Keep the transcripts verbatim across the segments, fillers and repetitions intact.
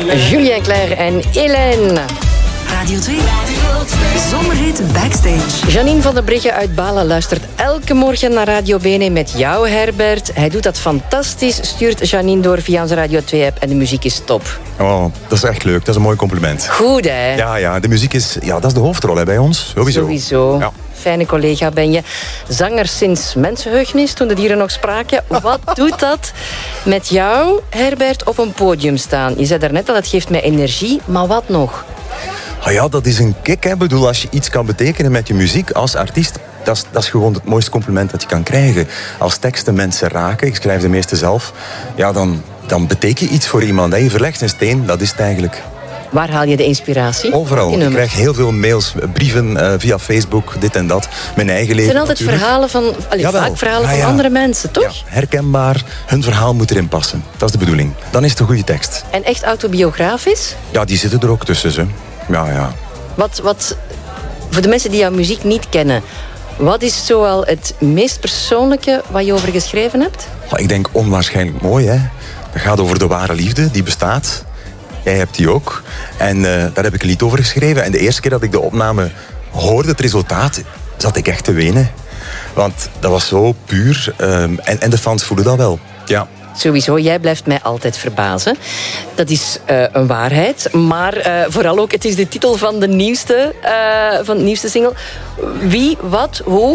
Julien Clerc en Hélène. Radio twee. Zomerhit Backstage. Janine van der Brugge uit Balen luistert elke morgen naar Radio Bene met jou, Herbert. Hij doet dat fantastisch, stuurt Janine door via onze Radio twee-app en de muziek is top. Oh, dat is echt leuk. Dat is een mooi compliment. Goed, hè? Ja, ja, de muziek is, ja, dat is de hoofdrol hè, bij ons. Sowieso. Sowieso. Ja. Fijne collega ben je. Zanger sinds mensenheugenis, toen de dieren nog spraken. Wat doet dat met jou, Herbert, op een podium staan? Je zei daarnet al, het geeft mij energie, maar wat nog? Ah ja, dat is een kick. Hè. Ik bedoel, als je iets kan betekenen met je muziek als artiest, dat is, dat is gewoon het mooiste compliment dat je kan krijgen. Als teksten mensen raken, ik schrijf de meeste zelf, ja, dan, dan beteken je iets voor iemand. Hè. Je verlegt een steen, dat is het eigenlijk. Waar haal je de inspiratie? Overal. Ik krijg heel veel mails, brieven uh, via Facebook, dit en dat. Mijn eigen leven. Het zijn altijd natuurlijk. verhalen van, allee, vaak verhalen ja, ja. van andere mensen, toch? Ja, herkenbaar. Hun verhaal moet erin passen. Dat is de bedoeling. Dan is het een goede tekst. En echt autobiografisch? Ja, die zitten er ook tussen. Ze. Ja, ja. Wat, wat, voor de mensen die jouw muziek niet kennen, wat is zoal het meest persoonlijke wat je over geschreven hebt? Ik denk onwaarschijnlijk mooi, hè. Dat gaat over de ware liefde, die bestaat. Jij hebt die ook. En uh, daar heb ik een lied over geschreven. En de eerste keer dat ik de opname hoorde, het resultaat, zat ik echt te wenen. Want dat was zo puur. Um, en, en de fans voelen dat wel. Ja. Sowieso, jij blijft mij altijd verbazen. Dat is uh, een waarheid. Maar uh, vooral ook, het is de titel van de nieuwste, uh, van de nieuwste single. Wie, wat, hoe?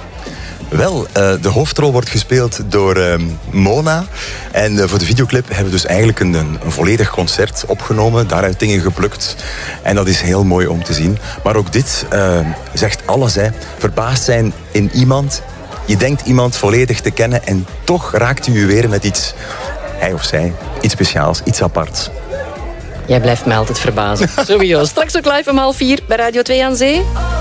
Wel, uh, de hoofdrol wordt gespeeld door uh, Mona. En uh, voor de videoclip hebben we dus eigenlijk een, een volledig concert opgenomen. Daaruit dingen geplukt. En dat is heel mooi om te zien. Maar ook dit uh, zegt alles, hè. Verbaasd zijn in iemand. Je denkt iemand volledig te kennen en toch raakt u weer met iets, hij of zij, iets speciaals, iets aparts. Jij blijft mij altijd verbazen. Sowieso. Straks ook live om half vier bij Radio twee aan Zee.